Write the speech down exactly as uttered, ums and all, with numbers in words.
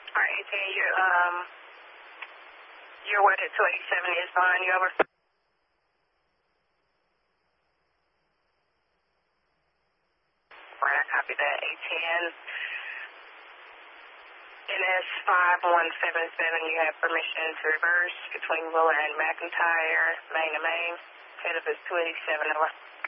All right, eighteen, you're, um, you're what at two eighty-seven is behind you, over. All right, I copy that, eighteen. N S five one seven seven, you have permission to reverse between Willa and McIntyre, main to main. Head up is two eighty-seven, over.